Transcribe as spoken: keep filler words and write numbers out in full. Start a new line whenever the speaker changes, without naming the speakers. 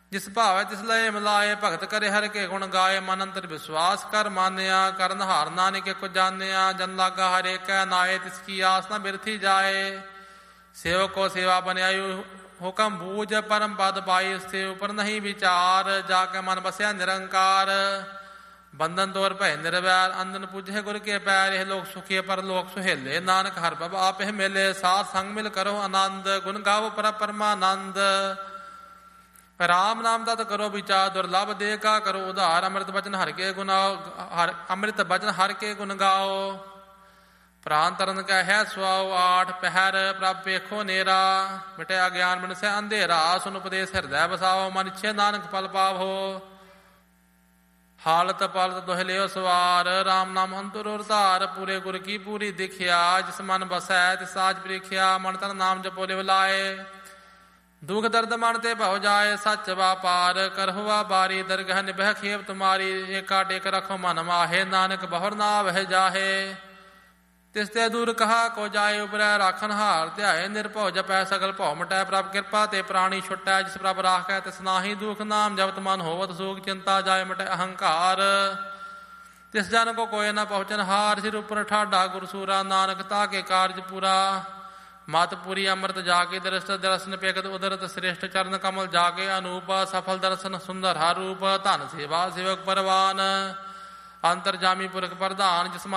ਜਿਸ ਭਾਵੈ ਤਿਸ ਲਏ ਮਿਲਾਏ, ਭਗਤ ਕਰੇ ਹਰਿ ਕੇ ਗੁਣ ਗਾਏ। ਮਨ ਅੰਤਰ ਵਿਸ਼ਵਾਸ ਕਰ ਮਾਨਿਆ, ਕਰਨ ਹਾਰ ਨਾਨਕ ਕੋ ਜਾਣਿਆ। ਜਨ ਲਾਗਾ ਹਰੇ ਕੈ ਨਾਏ, ਤਿਸ ਕੀ ਆਸ ਨਾ ਬਿਰਥੀ ਜਾਏ। ਸੇਵਕ ਕੋ ਸੇਵਾ ਬਨਿਆਯੂ, ਹੁਕਮ ਬੂਝ ਪਰਮ ਪਦ ਪਾਈ। ਉਸਤੇ ਉਪਰ ਨਹੀਂ ਵਿਚਾਰ, ਜਾ ਕੇ ਮਨ ਬਸਿਆ ਨਿਰੰਕਾਰ। ਬੰਧਨ ਤੋਰ ਭੈ ਨਿਰਵੈਰ, ਅੰਦਨ ਪੁੱਜੇ ਗੁਰ ਕੇ ਪੈਰ। ਇਹ ਲੋਕ ਸੁਖੀਏ ਪਰ ਲੋਕ ਸੁਹੇਲੇ, ਨਾਨਕ ਹਰਿ ਭਵ ਆਪੇ ਮੇਲੇ। ਸਾਧ ਸੰਗ ਮਿਲ ਕਰੋ ਆਨੰਦ, ਗੁਣ ਗਾਵੋ ਪਰ ਪਰਮਾਨੰਦ। ਰਾਮ ਨਾਮ ਤਤ ਕਰੋ ਵਿਚਾਰ, ਦੁਰਲਭ ਦੇ ਕਾ ਕਰੋ ਉਧਾਰ। ਅੰਮ੍ਰਿਤ ਬਚਨ ਹਰਿ ਕੇ ਗੁਣਾਓ, ਹਰ ਅੰਮ੍ਰਿਤ ਬਚਨ ਹਰਿ ਕੇ ਗੁਣ ਗਾਓ। ਪ੍ਰਾਨ ਤਰਨ ਕੈ ਹੈ ਸੁਆਓ, ਆਠ ਪਹਿਰ ਪ੍ਰਭ ਵੇਖੋ ਨੇਰਾ। ਮਿਟਿਆ ਗਿਆਨ ਬਿਨਸੈ ਅੰਧੇਰਾ, ਸੁਨ ਉਪਦੇਸ਼ ਹਿਰਦੈ ਵਸਾਓ। ਮਨ ਇੱਛੇ ਨਾਨਕ ਫਲ ਪਾਵੋ, ਹਾਲਤ ਪਲਤ ਦੋਹਿ ਲਿਓ ਸਵਾਰ। ਰਾਮ ਨਾਮ ਅੰਤੁਰ ਔਰ ਧਾਰ, ਪੂਰੇ ਗੁਰ ਕੀ ਪੂਰੀ ਦਿਖਿਆ। ਜਿਸ ਮਨ ਬਸੈ ਤਿਸ ਸਾਜ ਪ੍ਰੀਖਿਆ, ਮਨ ਤਨ ਨਾਮ ਜਪੋ ਲਿਵ ਲਾਏ। ਦੁਖ ਦਰਦ ਮਨ ਤੇ ਭਉ ਜਾਏ, ਸੱਚ ਵਾਪਾਰ ਕਰਹੁਆ ਬਾਰੀ। ਦਰਗਹ ਨਿਭੈ ਖੇਪ ਤੁਮਾਰੀ, ਏਕਾ ਟੇਕ ਰਖੋ ਮਨ ਮਾਹੇ। ਨਾਨਕ ਬਹੁਰ ਨਾ ਵਹਿ ਜਾਹੇ, ਤਿਸ ਤੇ ਦੂਰ ਕਹਾ ਕੋ ਜਾਏ। ਉਬਰੈ ਰਾਖਨ ਹਾਰ ਧਿਆਏ, ਨਿਰਭਉ ਜਪੈ ਸਗਲ ਭਉ ਮਿਟੈ। ਪ੍ਰਭ ਕਿਰਪਾ ਤੇ ਪ੍ਰਾਣੀ ਛੁਟੈ, ਜਿਸ ਪ੍ਰਭ ਰਾਖੈ ਤਿਸ ਨਾਹੀ ਦੁਖ। ਨਾਮ ਜਪਤ ਮਨ ਹੋਵਤ ਸੂਖ, ਚਿੰਤਾ ਜਾਏ ਮਿਟੈ ਅਹੰਕਾਰ। ਤਿਸ ਜਨ ਕੋ ਕੋਇ ਨਾ ਪਹੁੰਚਨ ਹਾਰ, ਸਿਰ ਉਪਰ ਠਾਡਾ ਗੁਰਸੂਰਾ। ਨਾਨਕ ਤਾ ਕੇ ਕਾਰਜ ਪੂਰਾ, ਮਤ ਪੂਰੀ ਅੰਮ੍ਰਿਤ ਜਾ ਕੇ ਦ੍ਰਿਸ਼ਟ। ਦਰਸ਼ਨ ਪੇਖਤ ਉਦਰਤ ਸ੍ਰੇਸ਼ਟ, ਚਰਨ ਕਮਲ ਜਾ ਕੇ ਅਨੂਪ। ਸਫਲ ਦਰਸ਼ਨ ਸੁੰਦਰ ਹਰ ਰੂਪ, ਧਨ ਸੇਵਾ ਸੇਵਕ ਪਰਵਾਨ। ਅੰਤਰਜਾਮੀ ਪੁਰਖ ਪ੍ਰਧਾਨ, ਜਿਸ